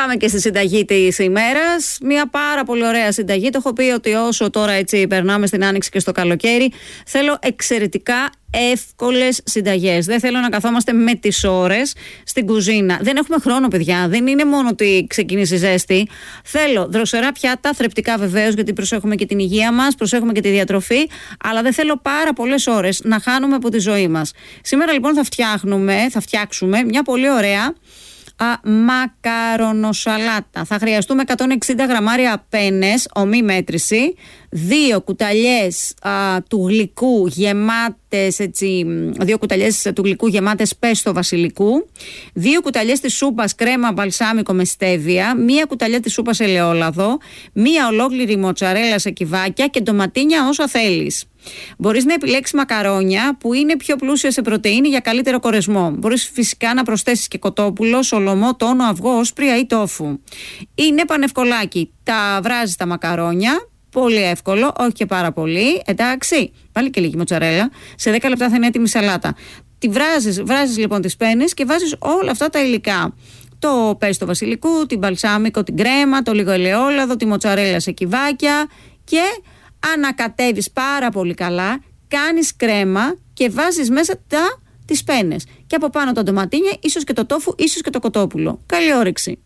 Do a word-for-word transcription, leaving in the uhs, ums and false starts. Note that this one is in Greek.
Πάμε και στη συνταγή της ημέρας. Μια πάρα πολύ ωραία συνταγή. Το έχω πει ότι όσο τώρα έτσι περνάμε στην άνοιξη και στο καλοκαίρι, θέλω εξαιρετικά εύκολες συνταγές. Δεν θέλω να καθόμαστε με τις ώρες στην κουζίνα. Δεν έχουμε χρόνο, παιδιά. Δεν είναι μόνο ότι ξεκινήσει η ζέστη. Θέλω δροσερά πιάτα, θρεπτικά βεβαίως, γιατί προσέχουμε και την υγεία μας, προσέχουμε και τη διατροφή. Αλλά δεν θέλω πάρα πολλές ώρες να χάνουμε από τη ζωή μας. Σήμερα λοιπόν θα φτιάχνουμε, θα φτιάξουμε μια πολύ ωραία Α, μακαρονοσαλάτα. Θα χρειαστούμε εκατόν εξήντα γραμμάρια πένες, ομή μέτρηση, δύο κουταλιές α, του γλυκού γεμάτες, έτσι, δύο κουταλιές του γλυκού γεμάτες πέστο βασιλικού, δύο κουταλιές της σούπας κρέμα μπαλσάμικο με στέβια, μία κουταλιά της σούπας ελαιόλαδο, μία ολόκληρη μοτσαρέλα σε κυβάκια και ντοματίνια όσα θέλεις. Μπορείς να επιλέξεις μακαρόνια που είναι πιο πλούσια σε πρωτεΐνη για καλύτερο κορεσμό. Μπορείς φυσικά να προσθέσεις και κοτόπουλο, σολομό, τόνο, αυγό, όσπρια ή τόφου. Είναι πανευκολάκι. Τα βράζεις τα μακαρόνια, πολύ εύκολο, όχι και πάρα πολύ. Εντάξει, πάλι και λίγη μοτσαρέλα. Σε δέκα λεπτά θα είναι έτοιμη σαλάτα. Τη βράζεις, βράζεις λοιπόν τις πένες και βάζεις όλα αυτά τα υλικά. Το πέστο βασιλικού, την μπαλσάμικο, την κρέμα, το λίγο ελαιόλαδο, τη μοτσαρέλα σε κυβάκια και ανακατεύεις πάρα πολύ καλά, κάνεις κρέμα και βάζεις μέσα τα, τις πένες. Και από πάνω τα ντοματίνια, ίσως και το τόφου, ίσως και το κοτόπουλο. Καλή όρεξη.